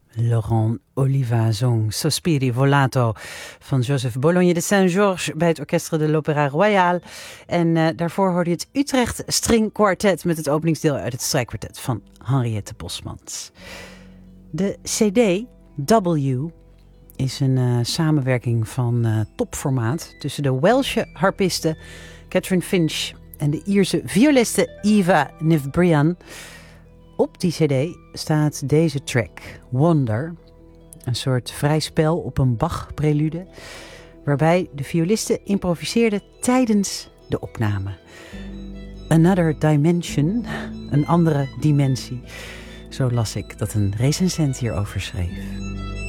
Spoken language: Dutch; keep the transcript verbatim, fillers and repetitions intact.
Laurent Oliva zong Sospiri Volato van Joseph Bologne de Saint-Georges bij het Orchestre de l'Opéra Royal. En uh, daarvoor hoorde je het Utrecht String Quartet met het openingsdeel uit het strijkkwartet van Henriette Bosmans. De C D W is een uh, samenwerking van uh, topformaat tussen de Welsche harpiste Catherine Finch en de Ierse violiste Eva Nivbrian. Op die cd staat deze track, Wonder, een soort vrij spel op een Bach-prelude, waarbij de violiste improviseerde tijdens de opname. Another Dimension, een andere dimensie. Zo las ik dat een recensent hierover schreef.